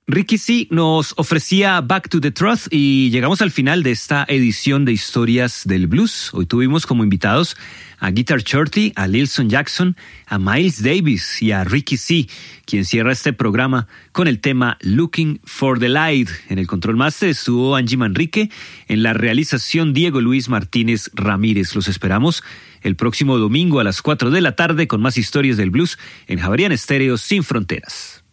Ricky C. nos ofrecía Back to the Truth y llegamos al final de esta edición de Historias del Blues. Hoy tuvimos como invitados a Guitar Shorty, a Lilson Jackson, a Miles Davis y a Ricky C., quien cierra este programa con el tema Looking for the Light. En el control master estuvo Angie Manrique, en la realización Diego Luis Martínez Ramírez. Los esperamos el próximo domingo a las 4 de la tarde con más Historias del Blues en Javerian Estéreo Sin Fronteras.